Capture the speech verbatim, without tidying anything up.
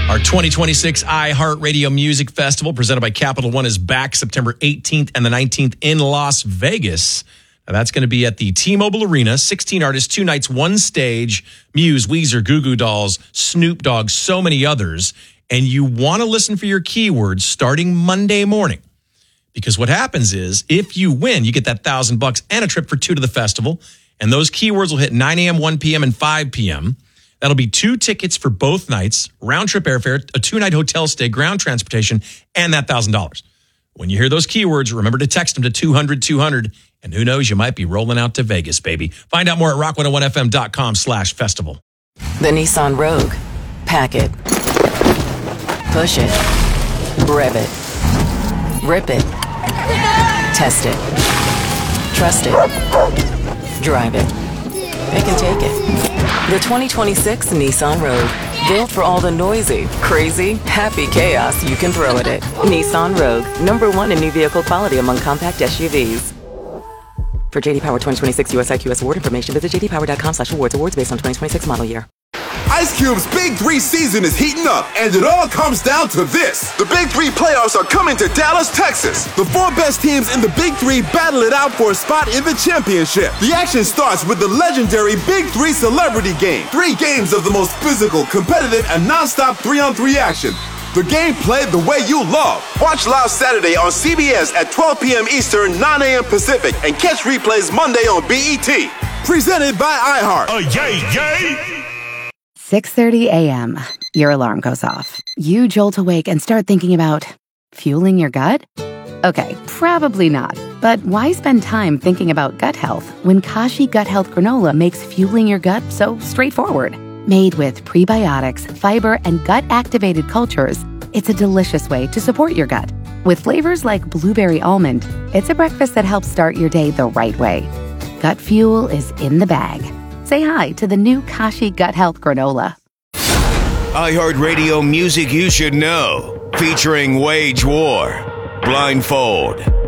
Our twenty twenty-six iHeartRadio Music Festival presented by Capital One is back September eighteenth and the nineteenth in Las Vegas. Now that's going to be at the T-Mobile Arena. sixteen artists, two nights, one stage. Muse, Weezer, Goo Goo Dolls, Snoop Dogg, so many others. And you want to listen for your keywords starting Monday morning. Because what happens is, if you win, you get that thousand bucks and a trip for two to the festival. And those keywords will hit nine a.m., one p.m., and five p.m. That'll be two tickets for both nights, round-trip airfare, a two-night hotel stay, ground transportation, and that one thousand dollars. When you hear those keywords, remember to text them to two hundred two hundred, and who knows, you might be rolling out to Vegas, baby. Find out more at rock one oh one f m dot com slash festival. The Nissan Rogue. Pack it. Push it. Rev it. Rip it. Test it. Trust it. Drive it. It can take it. The twenty twenty-six Nissan Rogue. Built for all the noisy, crazy, happy chaos you can throw at it. Nissan Rogue. Number one in new vehicle quality among compact S U Vs. For J D Power twenty twenty-six U S I Q S award information, visit j d power dot com slash awards. Awards based on twenty twenty-six model year. Ice Cube's Big Three season is heating up, and it all comes down to this. The Big Three playoffs are coming to Dallas, Texas. The four best teams in the Big Three battle it out for a spot in the championship. The action starts with the legendary Big Three Celebrity Game. Three games of the most physical, competitive, and non-stop three-on-three action. The game played the way you love. Watch live Saturday on C B S at twelve p.m. Eastern, nine a.m. Pacific, and catch replays Monday on B E T. Presented by iHeart. Oh, yay, yay! six thirty a.m. Your alarm goes off. You jolt awake and start thinking about fueling your gut? Okay, probably not. But why spend time thinking about gut health when Kashi Gut Health Granola makes fueling your gut so straightforward? Made with prebiotics, fiber, and gut-activated cultures, it's a delicious way to support your gut. With flavors like blueberry almond, it's a breakfast that helps start your day the right way. Gut fuel is in the bag. Say hi to the new Kashi Gut Health Granola. iHeartRadio Music You Should Know, featuring Wage War, Blindfold.